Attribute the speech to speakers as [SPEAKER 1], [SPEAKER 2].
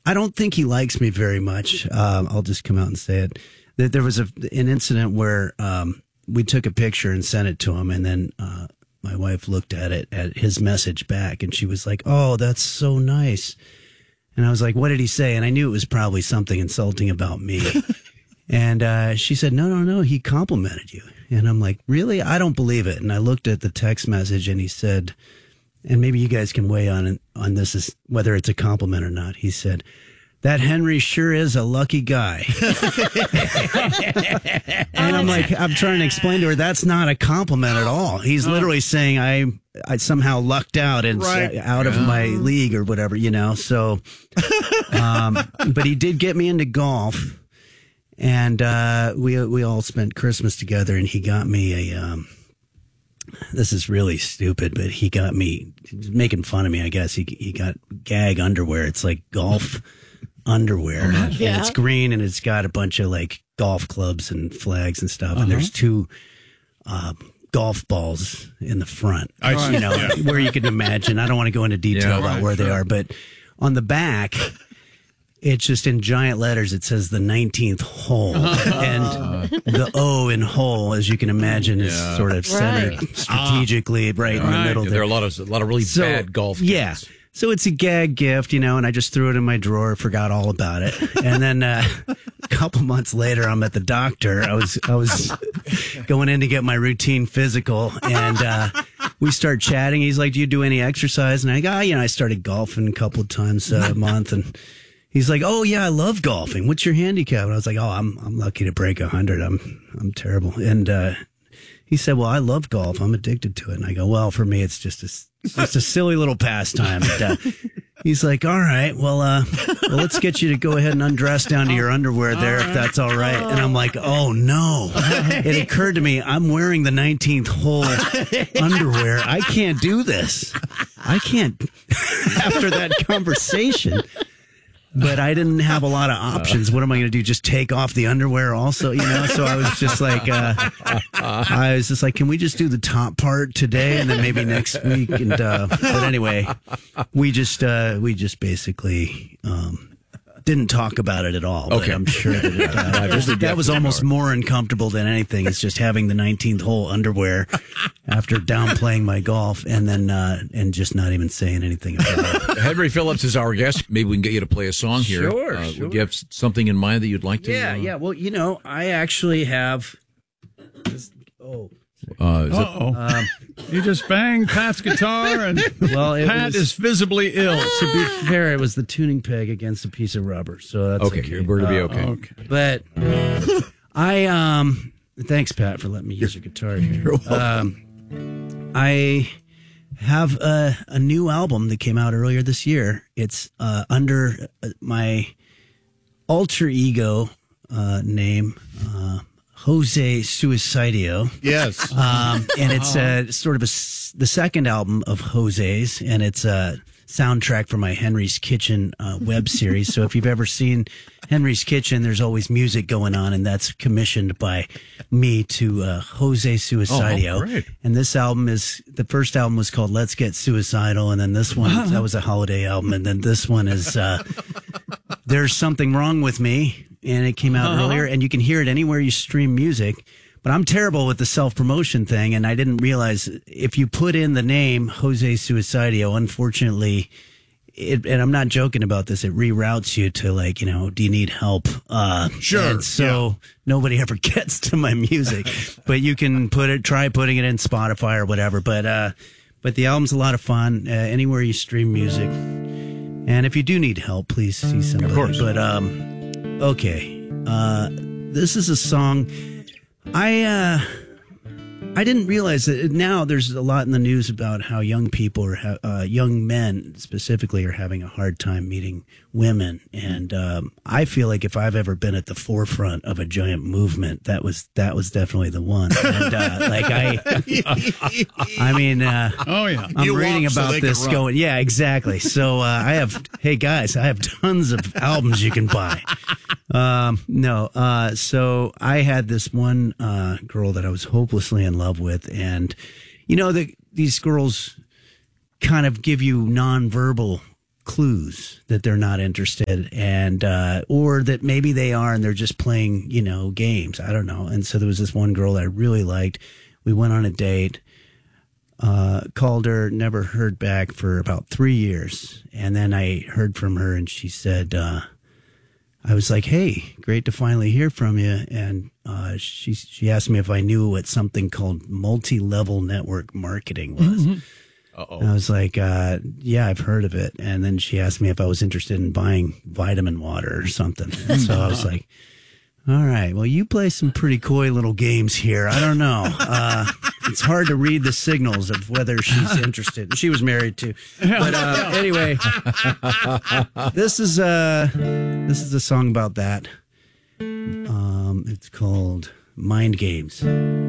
[SPEAKER 1] I don't think he likes me very much. I'll just come out and say it. There was an incident where we took a picture and sent it to him, and then my wife looked at it, at his message back, and she was like, "Oh, that's so nice." And I was like, "What did he say?" And I knew it was probably something insulting about me. And she said, no, he complimented you. And I'm like, really? I don't believe it. And I looked at the text message, and he said, and maybe you guys can weigh on this, as whether it's a compliment or not. He said, "That Henry sure is a lucky guy." And I'm like, I'm trying to explain to her that's not a compliment at all. He's literally saying I somehow lucked out and out of my league or whatever, So, but he did get me into golf. And we all spent Christmas together, and he got me a this is really stupid, but he got me, making fun of me, I guess. He got gag underwear. It's like golf underwear. And it's green, and it's got a bunch of like golf clubs and flags and stuff. And there's two golf balls in the front, where you can imagine. I don't want to go into detail about where they are, but on the back, it's just in giant letters. It says the 19th hole, and the O in hole, as you can imagine, is sort of centered strategically right in the middle.
[SPEAKER 2] There are a lot of really bad golf games.
[SPEAKER 1] Yeah. So it's a gag gift, and I just threw it in my drawer, forgot all about it. And then a couple months later, I'm at the doctor. I was going in to get my routine physical, and we start chatting. He's like, "Do you do any exercise?" And I go, I started golfing a couple of times a month, and he's like, "Oh yeah, I love golfing. What's your handicap?" And I was like, "Oh, I'm lucky to break 100. I'm terrible." And he said, "Well, I love golf. I'm addicted to it." And I go, "Well, for me, it's just a silly little pastime." And, he's like, "All right, well, let's get you to go ahead and undress down to your underwear there, if that's all right." And I'm like, "Oh no!" It occurred to me, I'm wearing the 19th hole underwear. I can't do this. I can't. After that conversation. But I didn't have a lot of options. What am I going to do? Just take off the underwear also, So I was just like, can we just do the top part today and then maybe next week? And but anyway, we just basically didn't talk about it at all. Okay, I'm sure that that was almost more uncomfortable than anything. It's just having the 19th hole underwear after downplaying my golf, and then and just not even saying anything about it.
[SPEAKER 2] Henry Phillips is our guest. Maybe we can get you to play a song here.
[SPEAKER 1] Sure.
[SPEAKER 2] Do you have something in mind that you'd like to?
[SPEAKER 1] Yeah. Well, I actually have.
[SPEAKER 3] You just banged Pat's guitar, and Pat is visibly ill.
[SPEAKER 1] To be fair, it was the tuning peg against a piece of rubber, so that's okay.
[SPEAKER 2] We're to be okay.
[SPEAKER 1] But thanks, Pat, for letting me use your guitar here. I have a new album that came out earlier this year. It's under my alter ego name, Jose Suicidio.
[SPEAKER 3] Yes.
[SPEAKER 1] And it's sort of the second album of Jose's, and it's a soundtrack for my Henry's Kitchen web series. So if you've ever seen Henry's Kitchen, there's always music going on, and that's commissioned by me to Jose Suicidio.
[SPEAKER 2] Oh, great.
[SPEAKER 1] And this album the first album was called Let's Get Suicidal, and then this one, that was a holiday album, and then this one is There's Something Wrong With Me. And it came out earlier, and you can hear it anywhere you stream music. But I'm terrible with the self-promotion thing, and I didn't realize if you put in the name Jose Suicidio, unfortunately, and I'm not joking about this, it reroutes you to do you need help?
[SPEAKER 3] Sure.
[SPEAKER 1] And so nobody ever gets to my music. But you can try putting it in Spotify or whatever. But the album's a lot of fun, anywhere you stream music. And if you do need help, please see somebody.
[SPEAKER 2] Of course.
[SPEAKER 1] But, okay. This is a song I didn't realize that now there's a lot in the news about how young people young men specifically are having a hard time meeting women. And I feel like if I've ever been at the forefront of a giant movement, that was definitely the one. And I'm reading about this going, yeah, exactly. So hey guys, I have tons of albums you can buy. So I had this one girl that I was hopelessly in love with, and these girls kind of give you nonverbal clues that they're not interested, and or that maybe they are and they're just playing, games. I don't know. And so there was this one girl that I really liked. We went on a date, called her, never heard back for about 3 years. And then I heard from her and she said, I was like, hey, great to finally hear from you. And she asked me if I knew what something called multi-level network marketing was.
[SPEAKER 2] Mm-hmm.
[SPEAKER 1] And I was like, yeah, I've heard of it. And then she asked me if I was interested in buying vitamin water or something. And so I was like, all right, well, you play some pretty coy little games here. I don't know. It's hard to read the signals of whether she's interested. She was married too. But anyway, this is a song about that. It's called Mind Games.